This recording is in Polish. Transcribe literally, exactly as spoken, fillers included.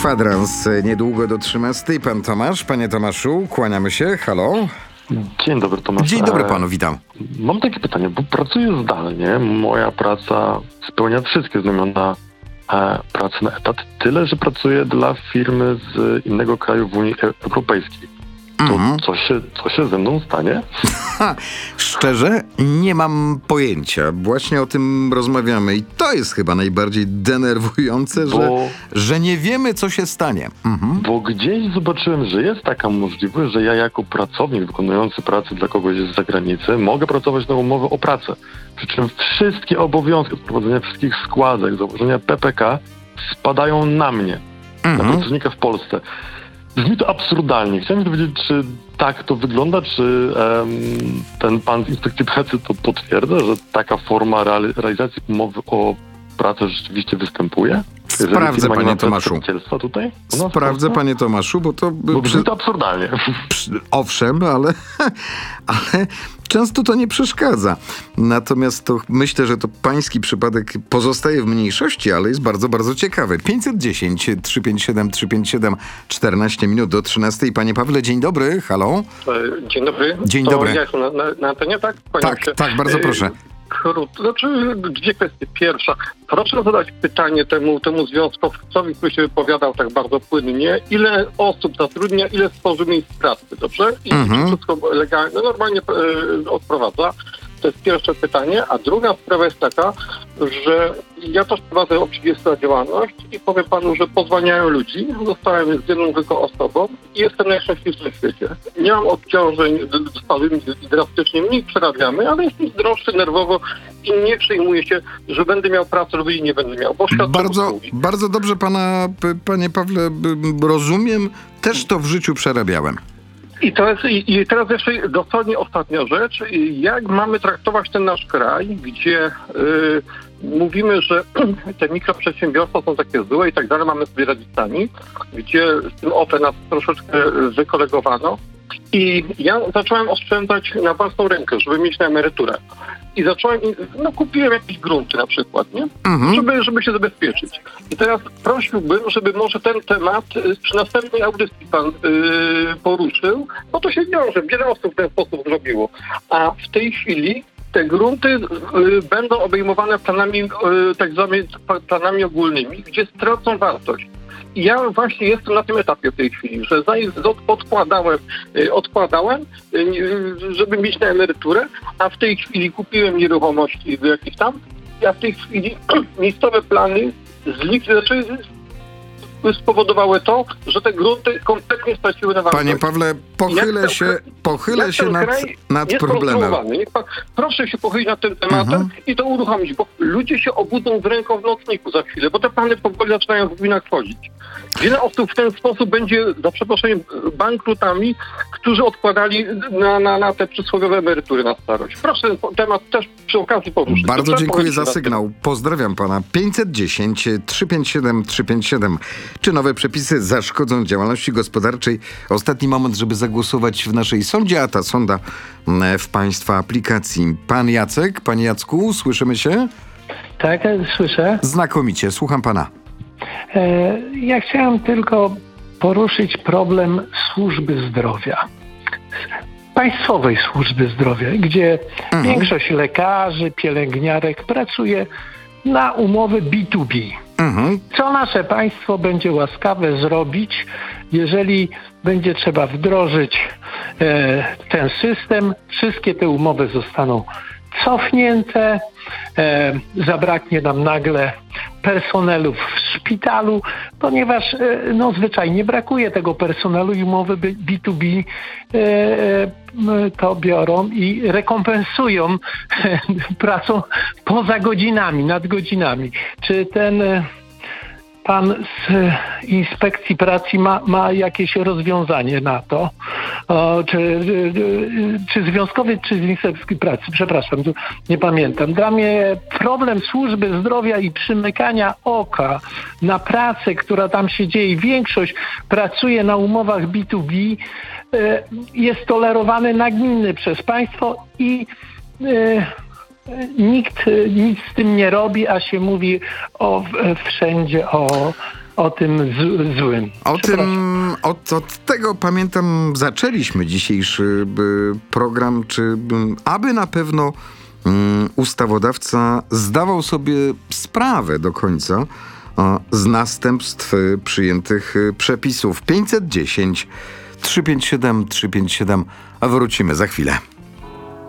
Kwadrans niedługo do trzynastej. Pan Tomasz. Panie Tomaszu, kłaniamy się. Halo. Dzień dobry, Tomasz. Dzień dobry panu, witam. Mam takie pytanie, bo pracuję zdalnie. Moja praca spełnia wszystkie znamiona e, pracy na etat. Tyle, że pracuję dla firmy z innego kraju w Unii Europejskiej. To Mhm. co się, co się ze mną stanie? Ha, szczerze, nie mam pojęcia. Właśnie o tym rozmawiamy i to jest chyba najbardziej denerwujące, Bo- że, że nie wiemy, co się stanie. Mhm. Bo gdzieś zobaczyłem, że jest taka możliwość, że ja jako pracownik wykonujący pracę dla kogoś z zagranicy mogę pracować na umowę o pracę. Przy czym wszystkie obowiązki prowadzenia wszystkich składek, założenia P P K spadają na mnie, na Mhm. pracownika w Polsce. Brzmi to absurdalnie. Chciałem dowiedzieć, czy tak to wygląda, czy em, ten pan z Inspekcji Pracy to potwierdza, że taka forma reali- realizacji umowy o pracę rzeczywiście występuje? Jeżeli Sprawdzę, firma nie panie ma Tomaszu. przedstawicielstwa tutaj? u nas w Sprawdzę, Polsce? panie Tomaszu, bo to... Bo brzmi to absurdalnie. Przy- Owszem, ale, ale często to nie przeszkadza. Natomiast to myślę, że to pański przypadek pozostaje w mniejszości, ale jest bardzo, bardzo ciekawy. pięćset dziesięć, trzysta pięćdziesiąt siedem, trzysta pięćdziesiąt siedem, czternaście minut do trzynastej. Panie Pawle, dzień dobry, halo. E, Dzień dobry. Dzień to dobry. Ja jestem na, na, na antenie, tak? Kłaniam Tak, się. tak, bardzo E, proszę. Krótko, znaczy dwie kwestie. Pierwsza, proszę zadać pytanie temu, temu związkowcowi, który się wypowiadał tak bardzo płynnie. Ile osób zatrudnia, ile stworzy miejsc pracy, dobrze? I Mhm. czy wszystko legalnie, no normalnie e, odprowadza. To jest pierwsze pytanie. A druga sprawa jest taka, że ja też prowadzę od trzydziestu lat działalność i powiem panu, że pozwaniają ludzi. Zostałem z jedną tylko osobą i jestem najszczęśliwszym w świecie. Nie mam obciążeń stałymi drastycznie, mniej przerabiamy, ale jestem zdrowszy nerwowo i nie przejmuję się, że będę miał pracę lub jej nie będę miał, bo świadczę Bardzo, usługi. bardzo dobrze pana, p- panie Pawle, b- b- rozumiem. Też to w życiu przerabiałem. I, to jest, i, I teraz jeszcze dosłownie ostatnia rzecz. Jak mamy traktować ten nasz kraj, gdzie y, mówimy, że te mikroprzedsiębiorstwa są takie złe i tak dalej, mamy sobie radzić sami, gdzie z tym O P E nas troszeczkę wykolegowano. I ja zacząłem oszczędzać na własną rękę, żeby mieć na emeryturę. I zacząłem, no kupiłem jakieś grunty na przykład, nie? Mhm. Żeby, żeby się zabezpieczyć. I teraz prosiłbym, żeby może ten temat y, przy następnej audycji pan y, poruszył, bo to się wiąże, wiele osób w ten sposób zrobiło. A w tej chwili te grunty y, będą obejmowane planami, y, tak zwanymi planami ogólnymi, gdzie stracą wartość. I ja właśnie jestem na tym etapie w tej chwili, że zanim od- odkładałem, y, odkładałem, y, żeby mieć na emeryturę, a w tej chwili kupiłem nieruchomości jakieś tam, a w tej chwili miejscowe plany zlikwidowały, spowodowały to, że te grunty kompletnie straciły na wartości. Panie Pawle, pochylę Jak się, ten- pochylę Jak się ten nad, kraj nad jest problemem. konstruowany. Niech pan, proszę się pochylić nad tym tematem Mhm. i to uruchomić, bo ludzie się obudzą z ręką w nocniku za chwilę, bo te plany powoli zaczynają w gminach wchodzić. Wiele osób w ten sposób będzie, za przeproszeniem, bankrutami, którzy odkładali na, na, na te przysłowiowe emerytury na starość. Proszę ten temat też przy okazji poruszyć. Bardzo Dobrze? dziękuję Powiedz za na sygnał. Pozdrawiam pana. pięćset dziesięć, trzysta pięćdziesiąt siedem, trzysta pięćdziesiąt siedem. Czy nowe przepisy zaszkodzą działalności gospodarczej? Ostatni moment, żeby zagłosować w naszej sądzie, a ta sonda mm, w państwa aplikacji. Pan Jacek, panie Jacku, słyszymy się? Tak, słyszę. Znakomicie, słucham pana. E, Ja chciałem tylko poruszyć problem służby zdrowia. Państwowej służby zdrowia, gdzie Mhm. większość lekarzy, pielęgniarek pracuje na umowy B dwa B. Mhm. Co nasze państwo będzie łaskawe zrobić, jeżeli będzie trzeba wdrożyć e, ten system, wszystkie te umowy zostaną cofnięte, e, zabraknie nam nagle personelu w szpitalu, ponieważ e, no, zwyczajnie brakuje tego personelu i umowy B dwa B e, e, to biorą i rekompensują pracą poza godzinami, nad godzinami. Czy ten e, pan z Inspekcji Pracy ma, ma jakieś rozwiązanie na to? O, czy, czy związkowy, czy z Inspekcji Pracy? Przepraszam, tu nie pamiętam. Dla mnie problem służby zdrowia i przymykania oka na pracę, która tam się dzieje, większość pracuje na umowach B dwa B, e, jest tolerowany nagminny przez państwo i e, nikt nic z tym nie robi, a się mówi o, wszędzie o o tym z, złym. O tym, od, od tego pamiętam, zaczęliśmy dzisiejszy y, program, czy y, aby na pewno y, ustawodawca zdawał sobie sprawę do końca y, z następstw y, przyjętych y, przepisów. pięćset dziesięć, trzysta pięćdziesiąt siedem, trzysta pięćdziesiąt siedem, a wrócimy za chwilę.